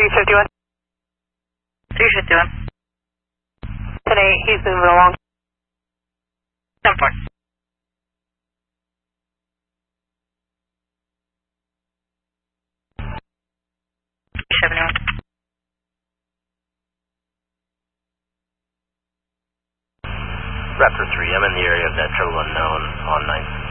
351. 351. Today, he's moving along. 10-4. Raptor 3, I'm in the area of Metro Unknown on 9th.